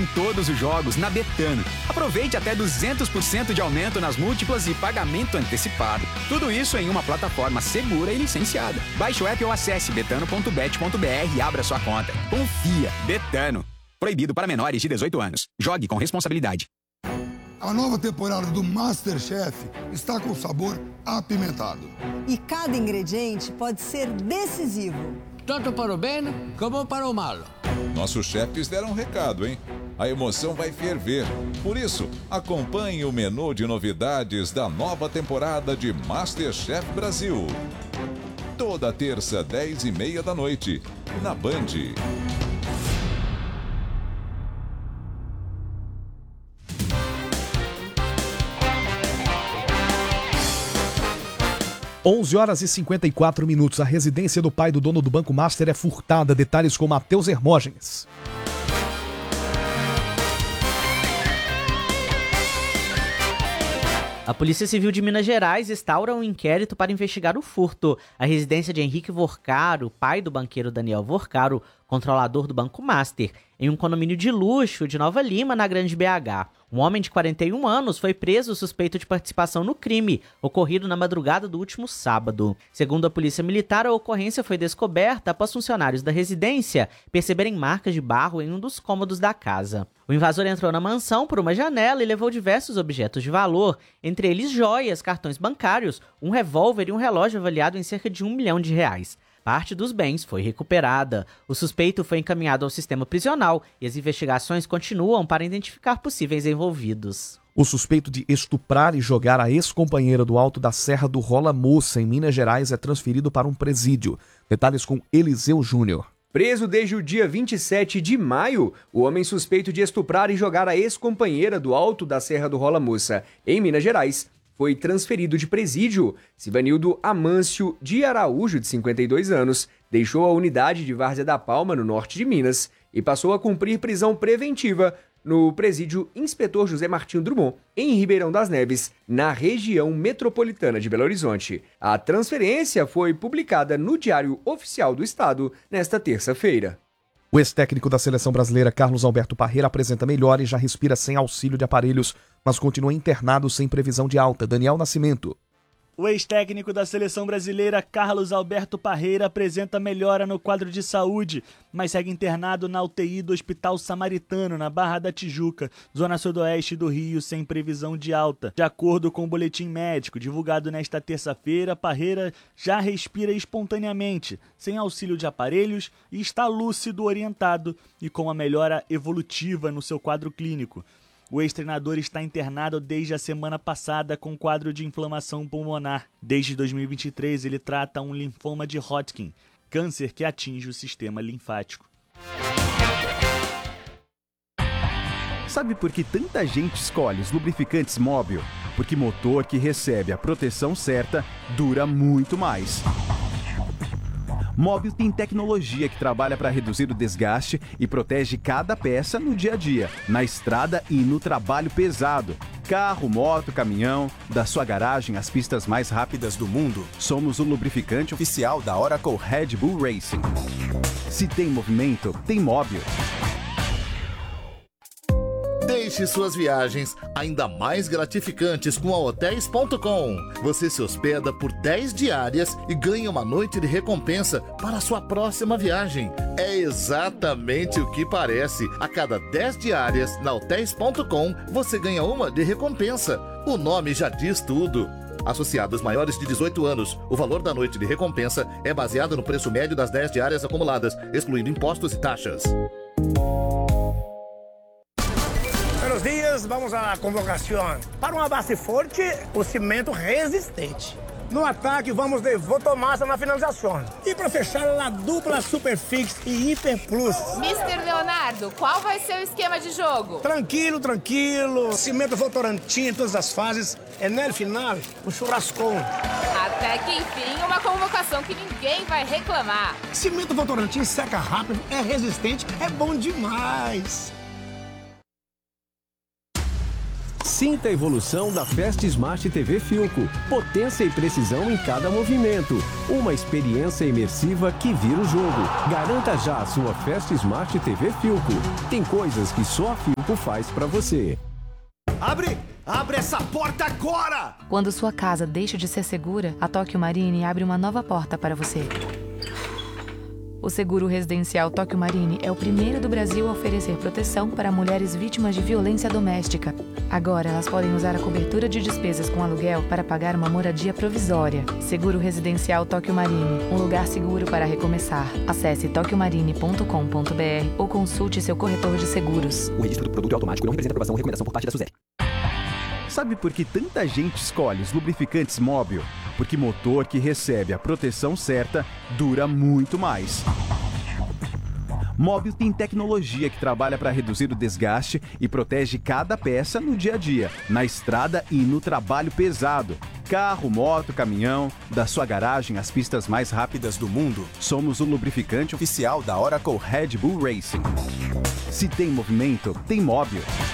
em todos os jogos na Betano. Aproveite até 200% de aumento nas múltiplas e pagamento antecipado. Tudo isso em uma plataforma segura e licenciada. Baixe o app ou acesse betano.bet.br e abra sua conta. Confia. Betano. Proibido para menores de 18 anos. Jogue com responsabilidade. A nova temporada do MasterChef está com sabor apimentado. E cada ingrediente pode ser decisivo. Tanto para o bem como para o mal. Nossos chefes deram um recado, hein? A emoção vai ferver. Por isso, acompanhe o menu de novidades da nova temporada de MasterChef Brasil. Toda terça, 10h30 da noite, na Band. 11h54. A residência do pai do dono do Banco Master é furtada. Detalhes com Matheus Hermógenes. A Polícia Civil de Minas Gerais instaura um inquérito para investigar o furto. A residência de Henrique Vorcaro, pai do banqueiro Daniel Vorcaro, controlador do Banco Master, em um condomínio de luxo de Nova Lima, na Grande BH. Um homem de 41 anos foi preso suspeito de participação no crime, ocorrido na madrugada do último sábado. Segundo a Polícia Militar, a ocorrência foi descoberta após funcionários da residência perceberem marcas de barro em um dos cômodos da casa. O invasor entrou na mansão por uma janela e levou diversos objetos de valor, entre eles joias, cartões bancários, um revólver e um relógio avaliado em cerca de R$1 milhão. Parte dos bens foi recuperada. O suspeito foi encaminhado ao sistema prisional e as investigações continuam para identificar possíveis envolvidos. O suspeito de estuprar e jogar a ex-companheira do Alto da Serra do Rola Moça, em Minas Gerais, é transferido para um presídio. Detalhes com Eliseu Júnior. Preso desde o dia 27 de maio, o homem suspeito de estuprar e jogar a ex-companheira do Alto da Serra do Rola Moça, em Minas Gerais, foi transferido de presídio. Sivanildo Amâncio de Araújo, de 52 anos, deixou a unidade de Várzea da Palma, no norte de Minas, e passou a cumprir prisão preventiva no presídio Inspetor José Martinho Drummond, em Ribeirão das Neves, na região metropolitana de Belo Horizonte. A transferência foi publicada no Diário Oficial do Estado nesta terça-feira. O ex-técnico da seleção brasileira, Carlos Alberto Parreira, apresenta melhora e já respira sem auxílio de aparelhos, mas continua internado sem previsão de alta. Daniel Nascimento. O ex-técnico da seleção brasileira, Carlos Alberto Parreira, apresenta melhora no quadro de saúde, mas segue internado na UTI do Hospital Samaritano, na Barra da Tijuca, zona sudoeste do Rio, sem previsão de alta. De acordo com o boletim médico divulgado nesta terça-feira, Parreira já respira espontaneamente, sem auxílio de aparelhos, e está lúcido, orientado e com uma melhora evolutiva no seu quadro clínico. O ex-treinador está internado desde a semana passada com quadro de inflamação pulmonar. Desde 2023, ele trata um linfoma de Hodgkin, câncer que atinge o sistema linfático. Sabe por que tanta gente escolhe os lubrificantes Móbil? Porque motor que recebe a proteção certa dura muito mais. Móbil tem tecnologia que trabalha para reduzir o desgaste e protege cada peça no dia a dia, na estrada e no trabalho pesado. Carro, moto, caminhão, da sua garagem às pistas mais rápidas do mundo. Somos o lubrificante oficial da Oracle Red Bull Racing. Se tem movimento, tem Móbil. Deixe suas viagens ainda mais gratificantes com a Hotels.com. Você se hospeda por 10 diárias e ganha uma noite de recompensa para a sua próxima viagem. É exatamente o que parece. A cada 10 diárias na Hotels.com, você ganha uma de recompensa. O nome já diz tudo. Associados maiores de 18 anos, o valor da noite de recompensa é baseado no preço médio das 10 diárias acumuladas, excluindo impostos e taxas. Buenos dias, vamos à convocação. Para uma base forte, o cimento resistente. No ataque, vamos de Votomassa na finalização. E para fechar, a dupla Superfix e Hiper Plus. Mister Leonardo, qual vai ser o esquema de jogo? Tranquilo, tranquilo. Cimento Votorantim em todas as fases. É no final, um churrascão. Até que enfim, uma convocação que ninguém vai reclamar. Cimento Votorantim seca rápido, é resistente, é bom demais. Sinta a evolução da Fast Smart TV Philco. Potência e precisão em cada movimento. Uma experiência imersiva que vira o jogo. Garanta já a sua Fast Smart TV Philco. Tem coisas que só a Philco faz pra você. Abre essa porta agora! Quando sua casa deixa de ser segura, a Tóquio Marine abre uma nova porta para você. O seguro residencial Tóquio Marine é o primeiro do Brasil a oferecer proteção para mulheres vítimas de violência doméstica. Agora, elas podem usar a cobertura de despesas com aluguel para pagar uma moradia provisória. Seguro residencial Tóquio Marine, um lugar seguro para recomeçar. Acesse tokyomarine.com.br ou consulte seu corretor de seguros. O registro do produto é automático e não representa aprovação ou recomendação por parte da SUSEP. Sabe por que tanta gente escolhe os lubrificantes Móbil? Porque motor que recebe a proteção certa dura muito mais. Móbil tem tecnologia que trabalha para reduzir o desgaste e protege cada peça no dia a dia, na estrada e no trabalho pesado. Carro, moto, caminhão, da sua garagem às pistas mais rápidas do mundo. Somos o lubrificante oficial da Oracle Red Bull Racing. Se tem movimento, tem Móbil.